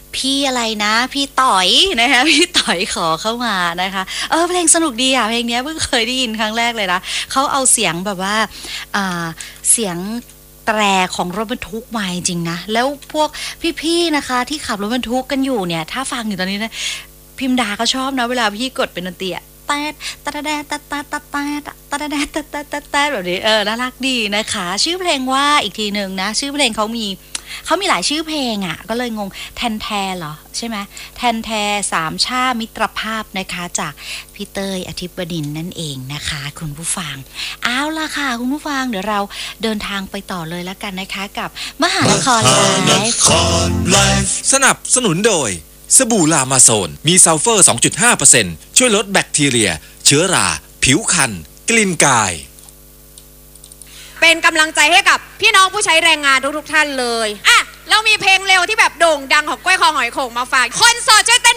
พี่อะไรนะพี่ต่อยนะคะพี่ต่อยขอเข้ามานะคะเพลงสนุกดีอ่ะเพลงนี้เพิ่งเคยได้ยินครั้งแรกเลยนะเขาเอาเสียงแบบว่าเสียงแตรของรถบรรทุกมาจริงๆนะแล้วพวกพี่ๆนะคะที่ขับรถบรรทุกกันอยู่เนี่ยถ้าฟังอยู่ตอนนี้นะพิมดาก็ชอบนะเวลาพี่กดเป็นดนตรีแตดตะแดดตะตะตะตะตะแดดตะตะตะตะแบบนี้น่ารักดีนะคะชื่อเพลงว่าอีกทีหนึ่งนะชื่อเพลงเขามีหลายชื่อเพลงอ่ะก็เลยงงแทนแทเหรอใช่ไหมแทนแทสามชามิตรภาพนะคะจากพี่เตยอธิบดินนั่นเองนะคะคุณผู้ฟังเอาล่ะค่ะคุณผู้ฟังเดี๋ยวเราเดินทางไปต่อเลยแล้วกันนะคะกับมหานครไลฟ์สนับสนุนโดยสบู่ลามาโซนมีซัลเฟอร์ 2.5% ช่วยลดแบคทีเรียเชื้อราผิวคันกลิ่นกายเป็นกำลังใจให้กับพี่น้องผู้ใช้แรงงานทุกท่านเลยอ่ะเรามีเพลงเร็วที่แบบโด่งดังของกล้วยคอหอยโข่งมาฝากคนโสดช่วยเต้น